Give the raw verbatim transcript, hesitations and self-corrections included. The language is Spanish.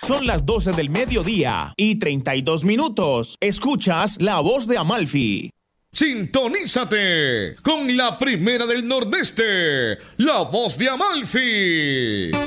Son las doce del mediodía y treinta y dos minutos. Escuchas La Voz de Amalfi. Sintonízate con la primera del Nordeste, La Voz de Amalfi.